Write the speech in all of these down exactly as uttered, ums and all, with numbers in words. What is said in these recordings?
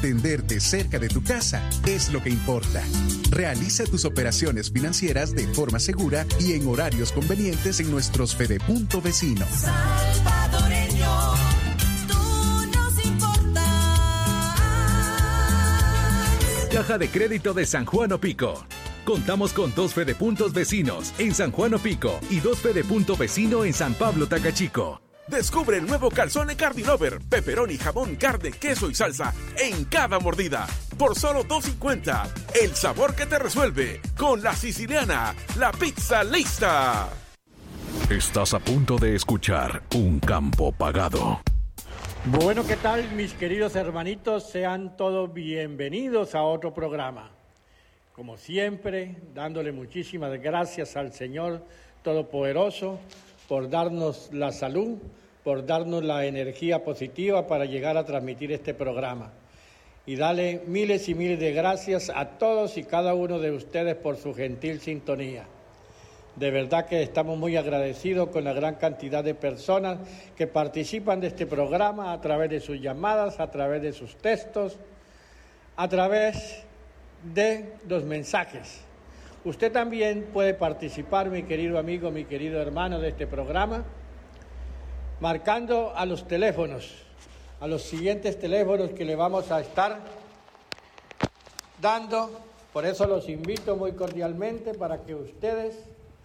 Atenderte cerca de tu casa es lo que importa. Realiza tus operaciones financieras de forma segura y en horarios convenientes en nuestros Fedepunto vecinos. Salvadoreño, tú nos importas. Caja de Crédito de San Juan Opico. Contamos con dos Fedepuntos vecinos en San Juan Opico y dos Fedepunto vecino en San Pablo Tacachico. Descubre el nuevo Calzone Cardinover, pepperoni, jamón, carne, queso y salsa en cada mordida. Por solo dos cincuenta. El sabor que te resuelve. Con La Siciliana, la pizza lista. Estás a punto de escuchar Un Campo Pagado. Bueno, ¿qué tal, mis queridos hermanitos? Sean todos bienvenidos a otro programa. Como siempre, dándole muchísimas gracias al Señor Todopoderoso por darnos la salud, por darnos la energía positiva para llegar a transmitir este programa. Y darle miles y miles de gracias a todos y cada uno de ustedes por su gentil sintonía. De verdad que estamos muy agradecidos con la gran cantidad de personas que participan de este programa a través de sus llamadas, a través de sus textos, a través de los mensajes. Usted también puede participar, mi querido amigo, mi querido hermano, de este programa, marcando a los teléfonos, a los siguientes teléfonos que le vamos a estar dando. Por eso los invito muy cordialmente para que ustedes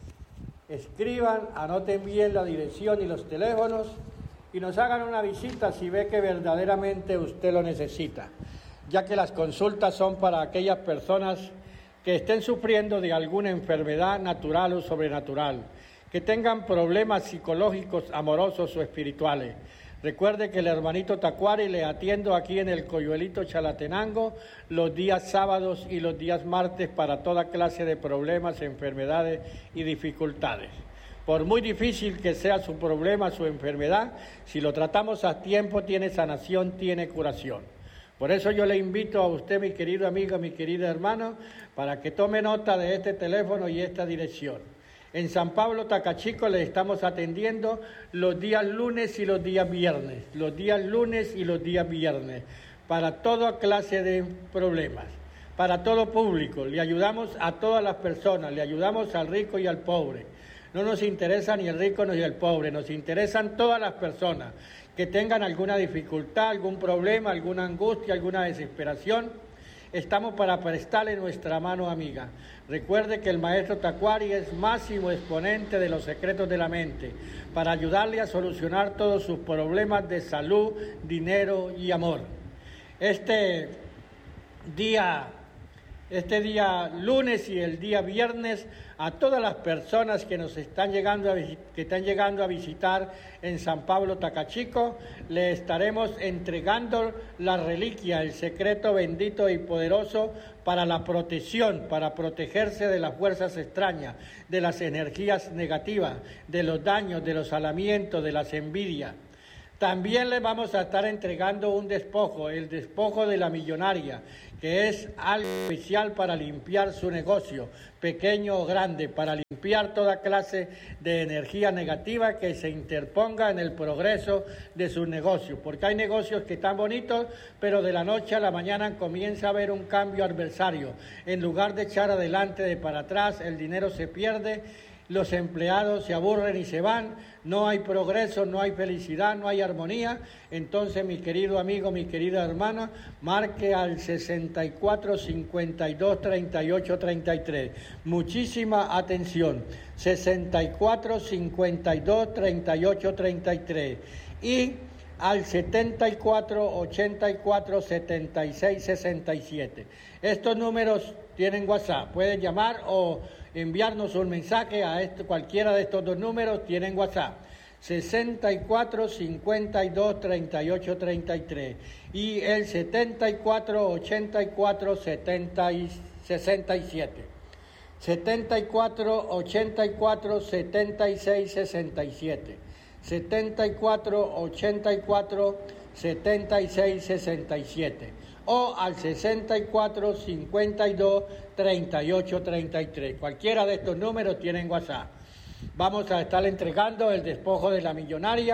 escriban, anoten bien la dirección y los teléfonos y nos hagan una visita si ve que verdaderamente usted lo necesita, ya que las consultas son para aquellas personas que estén sufriendo de alguna enfermedad natural o sobrenatural, que tengan problemas psicológicos, amorosos o espirituales. Recuerde que el hermanito Tacuari le atiendo aquí en el Coyuelito Chalatenango los días sábados y los días martes para toda clase de problemas, enfermedades y dificultades. Por muy difícil que sea su problema, su enfermedad, si lo tratamos a tiempo, tiene sanación, tiene curación. Por eso yo le invito a usted, mi querido amigo, mi querido hermano, para que tome nota de este teléfono y esta dirección. En San Pablo Tacachico le estamos atendiendo los días lunes y los días viernes, los días lunes y los días viernes, para toda clase de problemas, para todo público. Le ayudamos a todas las personas, le ayudamos al rico y al pobre. No nos interesa ni el rico ni el pobre, nos interesan todas las personas que tengan alguna dificultad, algún problema, alguna angustia, alguna desesperación. Estamos para prestarle nuestra mano amiga. Recuerde que el maestro Tacuari es máximo exponente de los secretos de la mente, para ayudarle a solucionar todos sus problemas de salud, dinero y amor. Este día, este día lunes y el día viernes, a todas las personas que nos están llegando a, que están llegando a visitar en San Pablo Tacachico, le estaremos entregando la reliquia, el secreto bendito y poderoso para la protección, para protegerse de las fuerzas extrañas, de las energías negativas, de los daños, de los alamientos, de las envidias. También le vamos a estar entregando un despojo, el despojo de la millonaria, que es algo especial para limpiar su negocio, pequeño o grande, para limpiar toda clase de energía negativa que se interponga en el progreso de su negocio. Porque hay negocios que están bonitos, pero de la noche a la mañana comienza a haber un cambio adversario. En lugar de echar adelante, de para atrás, el dinero se pierde, los empleados se aburren y se van, no hay progreso, no hay felicidad, no hay armonía. Entonces, mi querido amigo, mi querida hermana, marque al sesenta y cuatro, cincuenta y dos, treinta y ocho, treinta y tres. Muchísima atención, sesenta y cuatro, cincuenta y dos, treinta y ocho, treinta y tres. Y al setenta y cuatro, ochenta y cuatro, setenta y seis, sesenta y siete. Estos números tienen WhatsApp, pueden llamar o enviarnos un mensaje a este, cualquiera de estos dos números tienen WhatsApp. sesenta y cuatro, cincuenta y dos, treinta y ocho, treinta y tres y el setenta y cuatro, ochenta y cuatro, setenta y sesenta y siete. setenta y cuatro, ochenta y cuatro, setenta y seis, sesenta y siete. setenta y cuatro, ochenta y cuatro, setenta y seis, sesenta y siete. O al sesenta y cuatro, cincuenta y dos, treinta y ocho, treinta y tres. Cualquiera de estos números tienen WhatsApp. Vamos a estar entregando el despojo de la millonaria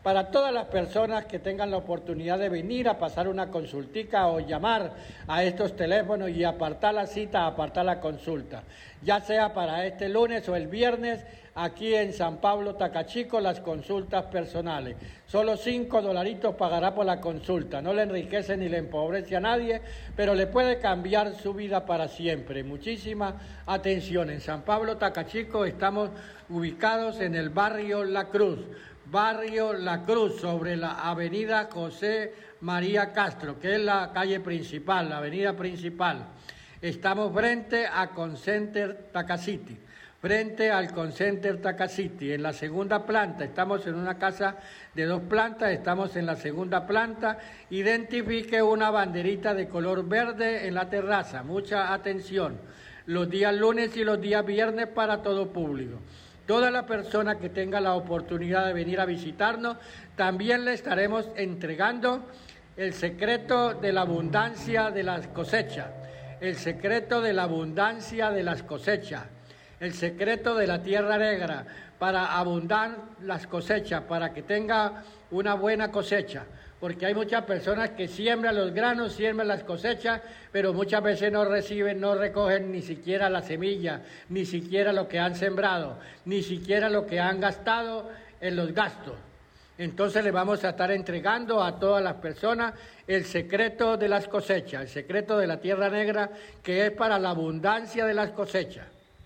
Para todas las personas que tengan la oportunidad de venir a pasar una consultica o llamar a estos teléfonos y apartar la cita, apartar la consulta, ya sea para este lunes o el viernes, aquí en San Pablo Tacachico, las consultas personales. Solo cinco dolaritos pagará por la consulta, no le enriquece ni le empobrece a nadie, pero le puede cambiar su vida para siempre. Muchísima atención, en San Pablo Tacachico estamos ubicados en el barrio La Cruz, barrio La Cruz, sobre la avenida José María Castro, que es la calle principal, la avenida principal. Estamos frente a Concenter Tacacity. Frente al Concenter Tacacity, en la segunda planta, estamos en una casa de dos plantas, estamos en la segunda planta, identifique una banderita de color verde en la terraza, mucha atención, los días lunes y los días viernes para todo público. Toda la persona que tenga la oportunidad de venir a visitarnos, también le estaremos entregando el secreto de la abundancia de las cosechas, el secreto de la abundancia de las cosechas, el secreto de la tierra negra para abundar las cosechas, para que tenga una buena cosecha, porque hay muchas personas que siembran los granos, siembran las cosechas, pero muchas veces no reciben, no recogen ni siquiera la semilla, ni siquiera lo que han sembrado, ni siquiera lo que han gastado en los gastos. Entonces le vamos a estar entregando a todas las personas el secreto de las cosechas, el secreto de la tierra negra, que es para la abundancia de las cosechas.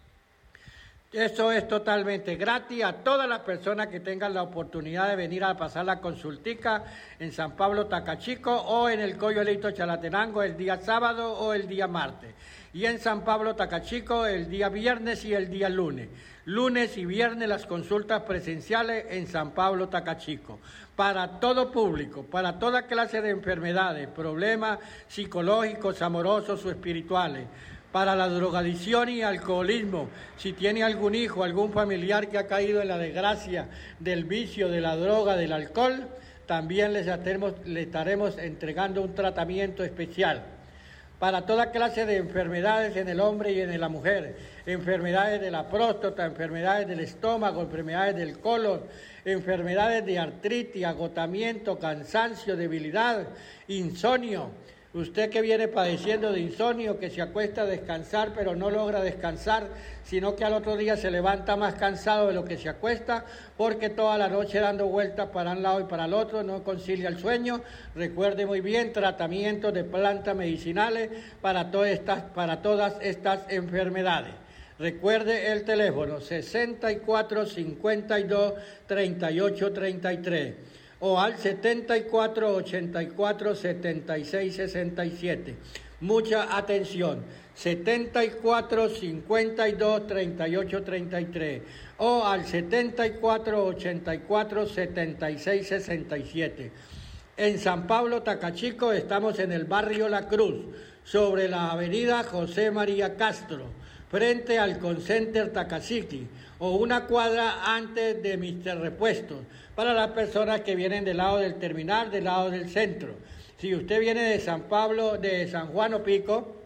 Eso es totalmente gratis a todas las personas que tengan la oportunidad de venir a pasar la consultica en San Pablo Tacachico o en el Coyolito Chalatenango el día sábado o el día martes. Y en San Pablo Tacachico el día viernes y el día lunes. Lunes y viernes las consultas presenciales en San Pablo Tacachico. Para todo público, para toda clase de enfermedades, problemas psicológicos, amorosos o espirituales. Para la drogadicción y alcoholismo, si tiene algún hijo, algún familiar que ha caído en la desgracia del vicio, de la droga, del alcohol, también les estaremos, les estaremos entregando un tratamiento especial. Para toda clase de enfermedades en el hombre y en la mujer, enfermedades de la próstata, enfermedades del estómago, enfermedades del colon, enfermedades de artritis, agotamiento, cansancio, debilidad, insomnio. Usted que viene padeciendo de insomnio, que se acuesta a descansar, pero no logra descansar, sino que al otro día se levanta más cansado de lo que se acuesta, porque toda la noche dando vueltas para un lado y para el otro, no concilia el sueño. Recuerde muy bien, tratamientos de plantas medicinales para todas estas, para todas estas enfermedades. Recuerde el teléfono sesenta y cuatro cincuenta y dos treinta y ocho treinta y tres. O al setenta y cuatro ochenta y cuatro setenta y seis sesenta y siete. Mucha atención, setenta y cuatro cincuenta y dos treinta y ocho treinta y tres o al setenta y cuatro ochenta y cuatro setenta y seis sesenta y siete. En San Pablo Tacachico estamos en el barrio La Cruz, sobre la avenida José María Castro, frente al Concenter Tacacity, o una cuadra antes de mister Repuestos, para las personas que vienen del lado del terminal, del lado del centro. Si usted viene de San Pablo, de San Juan Opico,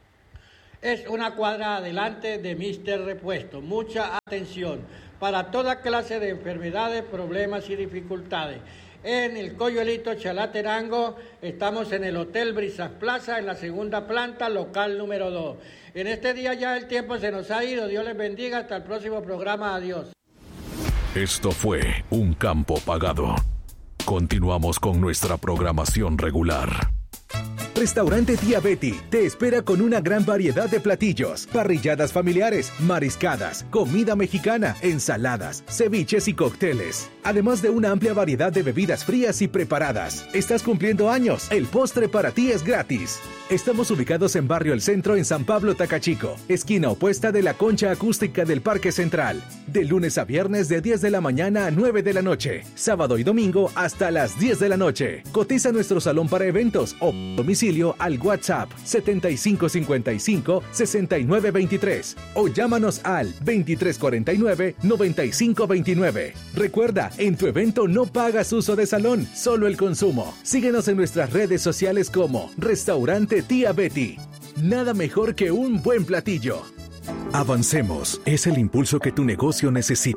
es una cuadra adelante de mister Repuestos. Mucha atención, para toda clase de enfermedades, problemas y dificultades. En el Coyolito Chalatenango estamos en el Hotel Brisas Plaza, en la segunda planta, local número dos. En este día ya el tiempo se nos ha ido. Dios les bendiga. Hasta el próximo programa. Adiós. Esto fue Un Campo Pagado. Continuamos con nuestra programación regular. Restaurante Tía Betty te espera con una gran variedad de platillos, parrilladas familiares, mariscadas, comida mexicana, ensaladas, ceviches y cócteles. Además de una amplia variedad de bebidas frías y preparadas. Estás cumpliendo años, el postre para ti es gratis. Estamos ubicados en Barrio El Centro, en San Pablo Tacachico, esquina opuesta de la concha acústica del Parque Central. De lunes a viernes de diez de la mañana a nueve de la noche. Sábado y domingo hasta las diez de la noche. Cotiza nuestro salón para eventos o domicilio al WhatsApp setenta y cinco cincuenta y cinco sesenta y nueve veintitrés o llámanos al veintitrés cuarenta y nueve noventa y cinco veintinueve. Recuerda, en tu evento no pagas uso de salón, solo el consumo. Síguenos en nuestras redes sociales como Restaurante Tía Betty. Nada mejor que un buen platillo. Avancemos es el impulso que tu negocio necesita.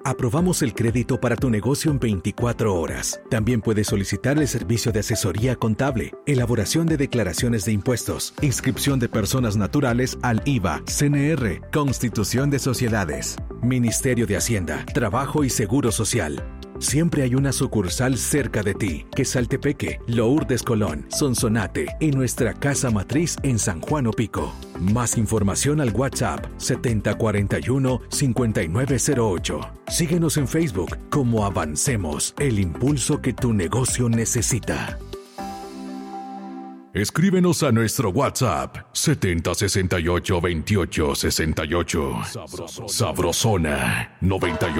Aprobamos el crédito para tu negocio en veinticuatro horas. También puedes solicitar el servicio de asesoría contable, elaboración de declaraciones de impuestos, inscripción de personas naturales al I V A, C N R, constitución de sociedades, Ministerio de Hacienda, Trabajo y Seguro Social. Siempre hay una sucursal cerca de ti. Quesaltepeque, Lourdes Colón, Sonsonate y nuestra casa matriz en San Juan Opico. Más información al WhatsApp setenta cuarenta y uno cincuenta y nueve cero ocho. Síguenos en Facebook como Avancemos, el impulso que tu negocio necesita. Escríbenos a nuestro WhatsApp setenta sesenta y ocho veintiocho sesenta y ocho. Sabrosona noventa y ocho.